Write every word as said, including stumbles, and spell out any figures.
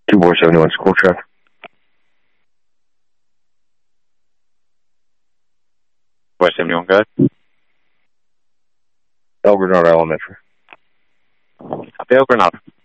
two four seven one school traffic. four seventy-one, go ahead. El Granado Elementary. Copy, El Granado.